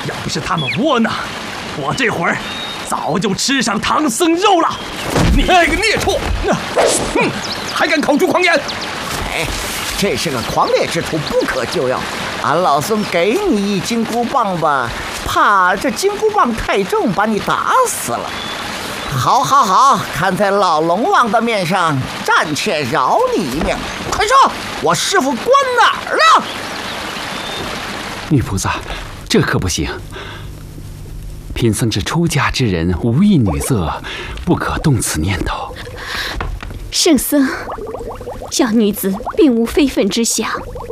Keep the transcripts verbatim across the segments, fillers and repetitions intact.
要不是他们窝囊，我这会儿早就吃上唐僧肉了。 你这个孽畜，哼，还敢口出狂言！ 哎，这是个狂烈之徒，不可救药。俺老孙给你一金箍棒吧，怕这金箍棒太重，把你打死了。好，好，好，看在老龙王的面上，暂且饶你一命。快说，我师傅关哪儿了？ 女菩萨，这可不行。贫僧是出家之人，无意女色，不可动此念头。 圣僧，小女子并无非分之想，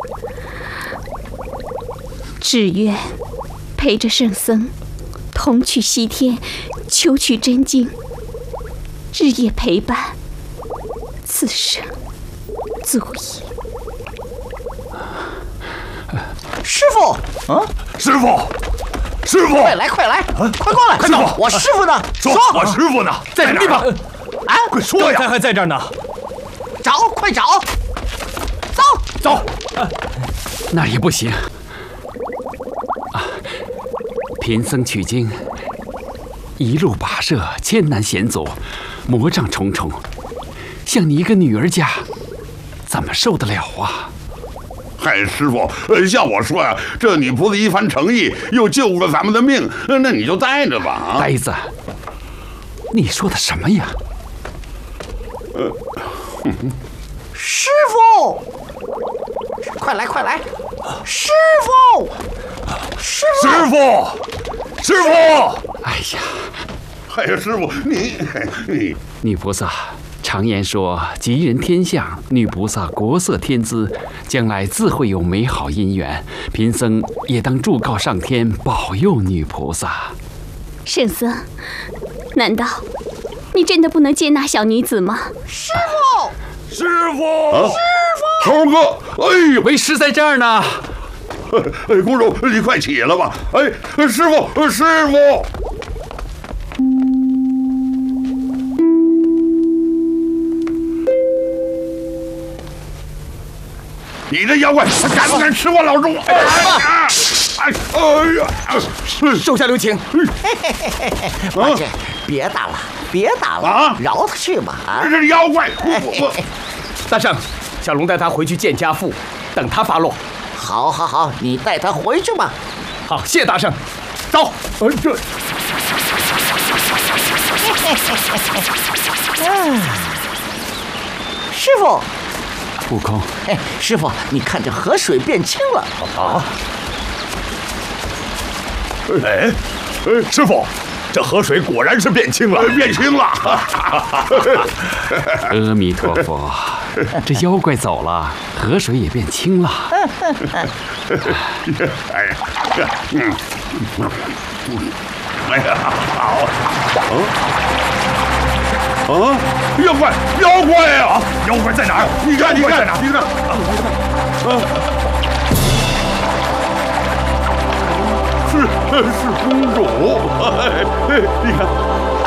只愿陪着圣僧同去西天，求取真经，日夜陪伴，此生足矣。 师傅， 啊，师傅，师傅， 快来，快来，啊、快过来！ 快走！ 我师傅呢？ 说，我师傅呢？ 在什么地方？ 啊， 快说呀！ 刚才还在这儿呢。 找，快找！走， 走。 啊、那也不行。啊，贫僧取经，一路跋涉，艰难险阻，魔障重重，像你一个女儿家，怎么受得了啊？ 嗨，师傅，像我说呀，这女菩萨一番诚意，又救了咱们的命，那你就带着吧。啊， 呆子，你说的什么呀？ 呃， 师傅，快来，快来！师傅，师傅， 师傅，师傅！ 哎呀， 哎呀，师傅，你你女菩萨。常言说，吉人天相，女菩萨国色天姿，将来自会有美好姻缘。贫僧也当祝告上天，保佑女菩萨。 圣僧，难道你真的不能接纳小女子吗？ 师傅， 师傅， 啊、 师傅，猴哥，哎呦， 为师在这儿呢。 哎，公主，你快起来吧！哎，师傅，师傅。你这妖怪，敢不敢吃我老猪？哎呀！哎呀！ 手下留情。 八戒，别打了，别打了， 啊！ 饶他去吧！啊！ 这是妖怪！我大圣，小龙带他回去见家父，等他发落。 好，好，好，你带他回去吧。 好，谢大圣。走。 哎，这。 师傅。 悟空， 哎，师傅，你看这河水变清了。 啊！哎，哎，师傅，这河水果然是变清了， 变清了。 阿弥陀佛，这妖怪走了，河水也变清了。 哎呀，嗯，哎呀，好，啊，妖怪，妖怪呀！ 妖怪在哪儿？ 你看，你看， 你看， 是是公主，你看。